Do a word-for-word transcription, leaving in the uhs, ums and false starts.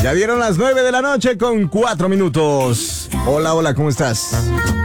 Ya dieron las nueve de la noche con cuatro minutos. Hola, hola, ¿cómo estás?